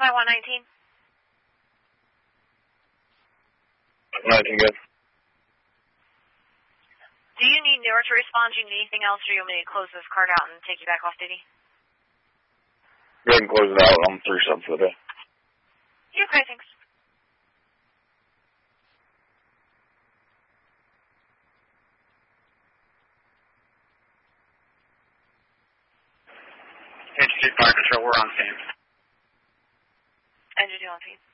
by 119. 19 good. Do you need Newark to respond? Do you need anything else, or you want me to close this card out and take you back off duty? Go ahead and close it out. I'm 3-7 for the day. You're okay, thanks. Entity Fire Control, we're on scene. Entity on scene.